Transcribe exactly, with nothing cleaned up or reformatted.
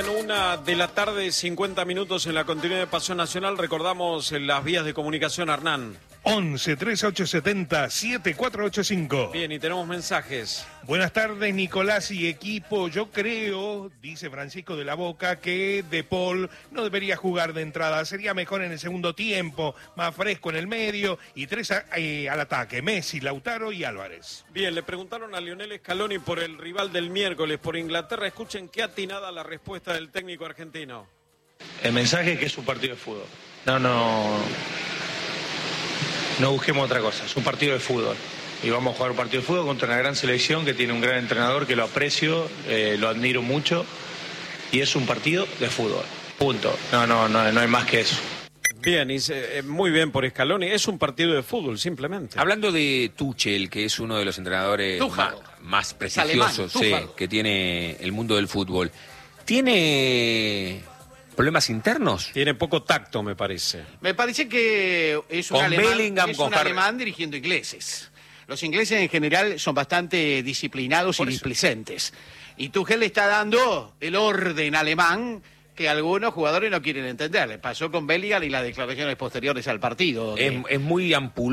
Bien, una de la tarde, cincuenta minutos en la continuidad de Pasión Nacional. Recordamos las vías de comunicación, Hernán. once, trece, ochocientos setenta, setenta y cuatro ochenta y cinco. Bien, y tenemos mensajes. Buenas tardes, Nicolás y equipo. Yo creo, dice Francisco de la Boca, que De Paul no debería jugar de entrada. Sería mejor en el segundo tiempo, más fresco en el medio y tres a, eh, al ataque. Messi, Lautaro y Álvarez. Bien, le preguntaron a Lionel Scaloni por el rival del miércoles, por Inglaterra. Escuchen qué atinada la respuesta del técnico argentino. El mensaje es que es un partido de fútbol. No, no... No busquemos otra cosa, es un partido de fútbol. Y vamos a jugar un partido de fútbol contra una gran selección que tiene un gran entrenador que lo aprecio, eh, lo admiro mucho. Y es un partido de fútbol. Punto. No, no, no, no hay más que eso. Bien, y se, eh, muy bien por Scaloni. Es un partido de fútbol, simplemente. Hablando de Tuchel, que es uno de los entrenadores más, más prestigiosos sí, que tiene el mundo del fútbol, ¿tiene problemas internos? Tiene poco tacto, me parece. Me parece que es un, con alemán, Bellingham, es con un Harry. alemán dirigiendo ingleses. Los ingleses en general son bastante disciplinados Por y eso. displicentes. Y Tuchel le está dando el orden alemán que algunos jugadores no quieren entender. Le pasó con Bellingham y las declaraciones posteriores al partido. Es, donde- es muy ampuloso.